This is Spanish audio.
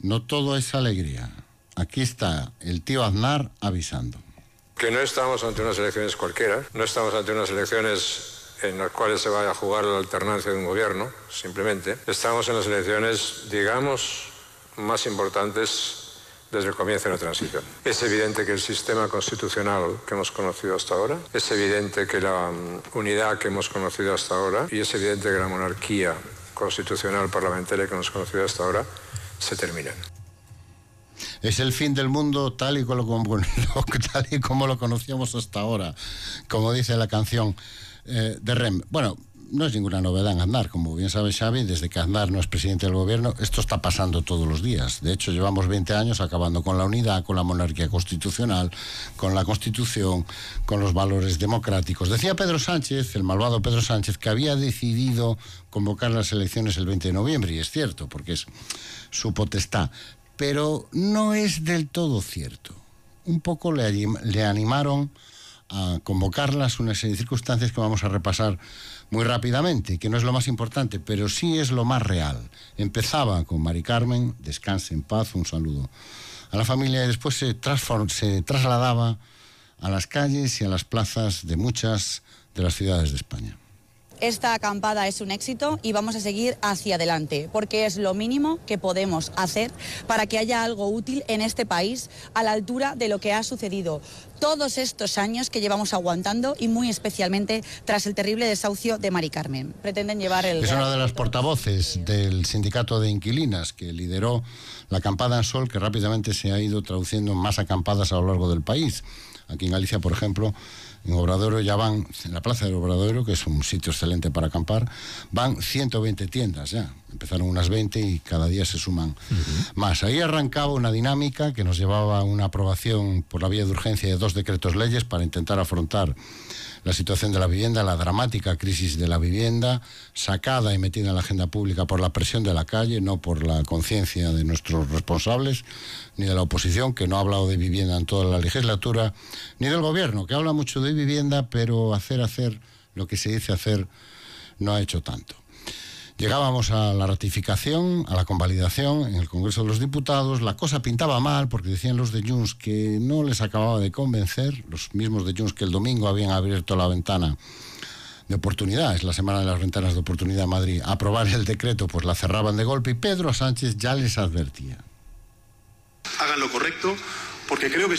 no todo es alegría. Aquí está el tío Aznar avisando. Que no estamos ante unas elecciones cualquiera, no estamos ante unas elecciones en las cuales se vaya a jugar la alternancia de un gobierno, simplemente. Estamos en las elecciones, digamos, más importantes desde el comienzo de la transición. Es evidente que el sistema constitucional que hemos conocido hasta ahora, es evidente que la unidad que hemos conocido hasta ahora y es evidente que la monarquía constitucional parlamentaria que hemos conocido hasta ahora se terminan. Es el fin del mundo tal y como lo conocíamos hasta ahora, como dice la canción de Rem. Bueno, no es ninguna novedad en Aznar, como bien sabe Xavi, desde que Aznar no es presidente del gobierno, esto está pasando todos los días. De hecho, llevamos 20 años acabando con la unidad, con la monarquía constitucional, con la Constitución, con los valores democráticos. Decía Pedro Sánchez, el malvado Pedro Sánchez, que había decidido convocar las elecciones el 20 de noviembre, y es cierto, porque es su potestad. Pero no es del todo cierto. Un poco le animaron a convocarlas una serie de circunstancias que vamos a repasar muy rápidamente, que no es lo más importante, pero sí es lo más real. Empezaba con Mari Carmen, descanse en paz, un saludo a la familia, y después se trasladaba a las calles y a las plazas de muchas de las ciudades de España. Esta acampada es un éxito y vamos a seguir hacia adelante, porque es lo mínimo que podemos hacer para que haya algo útil en este país a la altura de lo que ha sucedido todos estos años que llevamos aguantando y muy especialmente tras el terrible desahucio de Mari Carmen. Pretenden llevar el... Es una de las portavoces del sindicato de inquilinas que lideró la acampada en Sol, que rápidamente se ha ido traduciendo en más acampadas a lo largo del país. Aquí en Galicia, por ejemplo, en Obradoiro ya van, en la plaza de Obradoiro, que es un sitio excelente para acampar, van 120 tiendas ya. Empezaron unas 20 y cada día se suman más. Ahí arrancaba una dinámica que nos llevaba a una aprobación por la vía de urgencia de 2 decretos leyes para intentar afrontar la situación de la vivienda, la dramática crisis de la vivienda, sacada y metida en la agenda pública por la presión de la calle, no por la conciencia de nuestros responsables, ni de la oposición, que no ha hablado de vivienda en toda la legislatura, ni del gobierno, que habla mucho de vivienda, pero hacer lo que se dice hacer no ha hecho tanto. Llegábamos a la ratificación, a la convalidación en el Congreso de los Diputados. La cosa pintaba mal porque decían los de Junts que no les acababa de convencer, los mismos de Junts que el domingo habían abierto la ventana de oportunidad, es la semana de las ventanas de oportunidad en Madrid, a aprobar el decreto, pues la cerraban de golpe, y Pedro Sánchez ya les advertía. Hagan lo correcto, porque creo que